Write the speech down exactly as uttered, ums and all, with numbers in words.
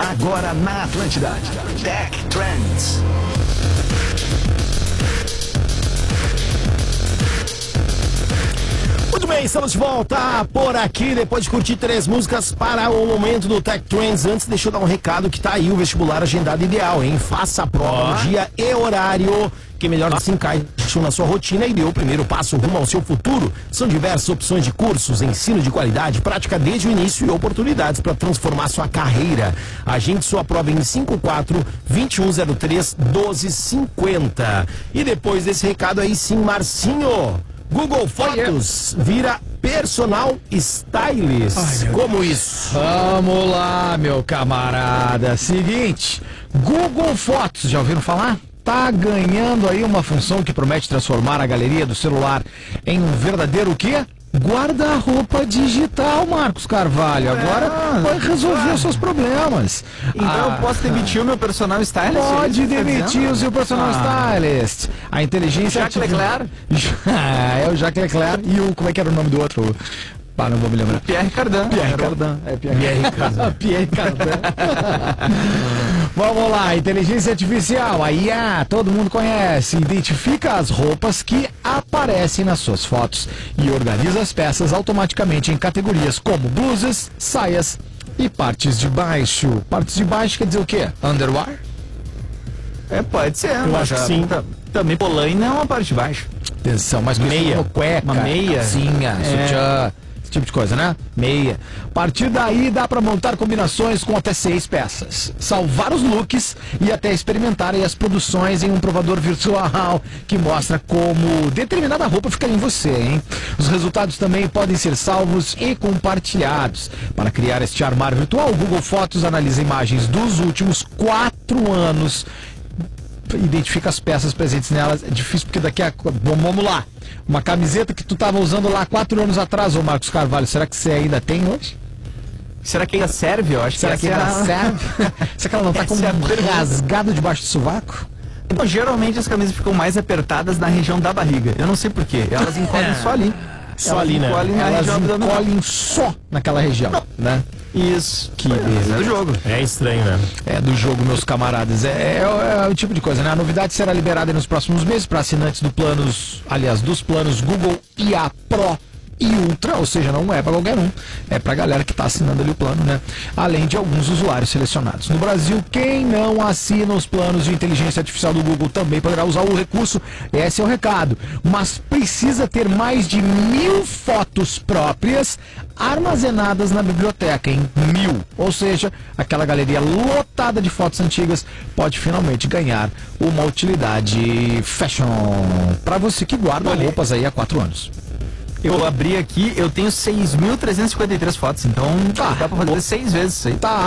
Agora na Atlântida, Tech Trends. Muito bem, estamos de volta por aqui, depois de curtir três músicas para o momento do Tech Trends. Antes, deixa eu dar um recado que tá aí o vestibular agendado ideal, hein? Faça a prova no dia e horário que melhor se encaixou na sua rotina e deu o primeiro passo rumo ao seu futuro. São diversas opções de cursos, ensino de qualidade, prática desde o início e oportunidades para transformar sua carreira. Agende sua prova em cinco quatro, dois um zero três, um dois cinco zero. E depois desse recado aí sim, Marcinho, Google Fotos vira personal stylist. Ai, como Deus. Isso? Vamos lá, meu camarada. Seguinte, Google Fotos, já ouviram falar? Tá ganhando aí uma função que promete transformar a galeria do celular em um verdadeiro o quê? Guarda-roupa digital, Marcos Carvalho. Agora é, vai resolver claro. Os seus problemas. Então ah, eu posso demitir ah, o meu personal stylist? Pode demitir o seu personal ah. stylist. A inteligência Jacques Leclerc? É o Jacques Leclerc e o... Como é que era o nome do outro? Ah, não vou me lembrar. Pierre Cardin. Pierre Cardin. É Pierre Cardin. Pierre Cardin. Vamos lá, inteligência artificial, a I A, todo mundo conhece, identifica as roupas que aparecem nas suas fotos e organiza as peças automaticamente em categorias como blusas, saias e partes de baixo. Partes de baixo quer dizer o quê? Underwear? É, pode ser. Eu acho que sim. Também polaina é uma parte de baixo. Atenção, mas meia, cueca, uma meia, calcinha, é. sutiã, esse tipo de coisa, né? Meia. A partir daí dá para montar combinações com até seis peças, salvar os looks e até experimentar as produções em um provador virtual que mostra como determinada roupa fica em você, hein? Os resultados também podem ser salvos e compartilhados. Para criar este armário virtual, o Google Fotos analisa imagens dos últimos quatro anos, identifica as peças presentes nelas. É difícil porque daqui a... Bom, vamos lá. Uma camiseta que tu estava usando lá quatro anos atrás, ô Marcos Carvalho, será que você ainda tem hoje? Será que ainda serve? Eu acho será que, que ainda a... serve? Será que ela não está com um rasgado debaixo do sovaco? Então, geralmente as camisas ficam mais apertadas na região da barriga. Eu não sei porquê. Elas encolhem só ali. Só elas ali, né? Elas encolhem só naquela região, não. Né? Isso. Que beleza. É do jogo. É estranho, né? É do jogo, meus camaradas. É, é, é o tipo de coisa, né? A novidade será liberada nos próximos meses para assinantes do planos, aliás, dos planos Google I A Pro e Ultra, ou seja, não é para qualquer um, é para a galera que está assinando ali o plano, né? Além de alguns usuários selecionados. No Brasil, quem não assina os planos de inteligência artificial do Google também poderá usar o recurso. Esse é o recado. Mas precisa ter mais de mil fotos próprias armazenadas na biblioteca, em mil. Ou seja, aquela galeria lotada de fotos antigas pode finalmente ganhar uma utilidade fashion para você que guarda Olha. roupas aí há quatro anos. Eu abri aqui, eu tenho seis mil trezentas e cinquenta e três fotos, então tá. Dá pra fazer seis vezes isso aí. Tá.